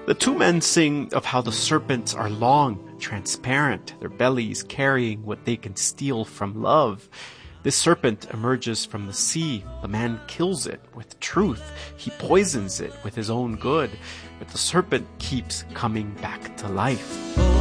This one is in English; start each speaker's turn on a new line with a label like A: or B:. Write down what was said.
A: The two men sing of how the serpents are long, transparent, their bellies carrying what they can steal from love. This serpent emerges from the sea. The man kills it with truth. He poisons it with his own good. But the serpent keeps coming back to life.